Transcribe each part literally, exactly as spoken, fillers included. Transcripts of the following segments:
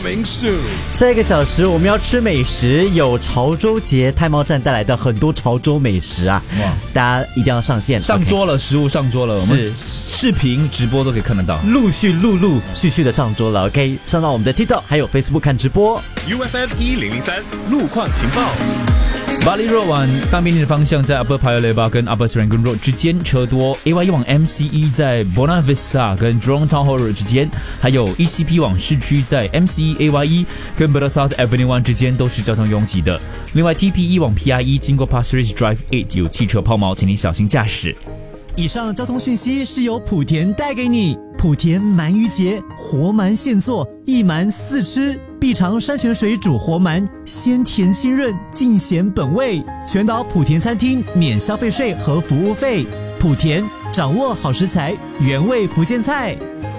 民宿。 下一个小时我们要吃美食，有潮州节太茂站带来的很多潮州美食啊，哇！大家一定要上线， 上桌了， OK 食物上桌了，我们视频直播都可以看得到， 陆续陆陆续续的上桌了 ，OK， 上到我们的 TikTok 还有 Facebook 看直播。 U F M 一零零三路况情报。 巴黎 Road 往大面的方向，在 Upper Paya Lebar 跟 Upper Serangoon Road 之间车多 ；A Y E 往 M C E 在 Buona Vista 跟 Jurong Town Hall Road 之间，还有 E C P 往市区在 M C E A Y E 跟 Bedok South Avenue One 之间都是交通拥挤的。另外 T P E 往 P I E 经过 Pasir Ris Drive 八有汽车抛锚，请你小心驾驶。 以上交通讯息是由莆田带给你。莆田鳗鱼节，活鳗现做，一鳗四吃，必尝山泉水煮活鳗，鲜甜清润，尽显本味。全岛莆田餐厅免消费税和服务费。莆田掌握好食材，原味福建菜。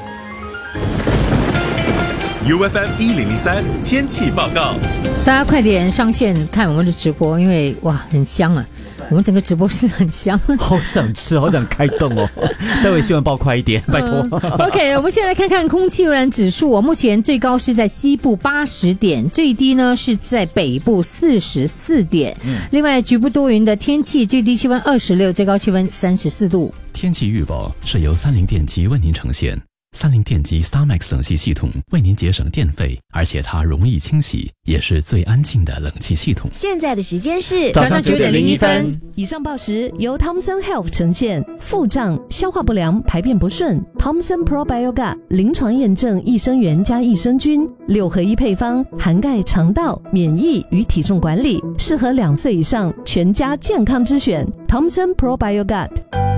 U F M 一零零三天气报告， 大家快点上线看我们的直播，因为哇很香啊，我们整个直播室很香， 好想吃，好想开动哦！待会新闻报快一点，拜托。 嗯、OK， 我们现在来看看空气污染指数、哦，目前最高是在西部八十点，最低呢是在北部四十四点。嗯、另外，局部多云的天气，最低气温二十六，最高气温三十四度。 天气预报是由三菱电机为您呈现。三菱电机 StarMax 冷气系统为您节省电费，而且它容易清洗，也是最安静的冷气系统。 现在的时间是早上九点零一分。 以上报时由 Thomson Health 呈现。腹胀、消化不良、排便不顺 ，Thomson Probiogat 临床验证益生元加益生菌六合一配方，涵盖肠道、免疫与体重管理，适合两岁以上全家健康之选。Thomson Probiogat。